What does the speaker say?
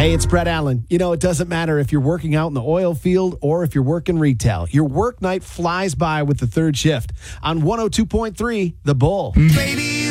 Hey, it's Brett Allen. You know, it doesn't matter if you're working out in the oil field or if you're working retail. Your work night flies by with the third shift on 102.3 The Bull. Baby,